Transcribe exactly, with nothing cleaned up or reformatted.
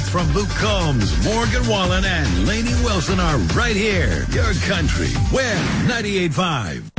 from Luke Combs, Morgan Wallen, and Lainey Wilson are right here. Your country, Web ninety-eight point five.